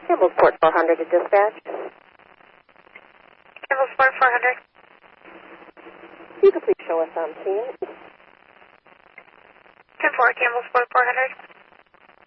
Campbellsport 400 to dispatch. Campbellsport 400. You could please show us on scene. 10-4, Campbellsport 400.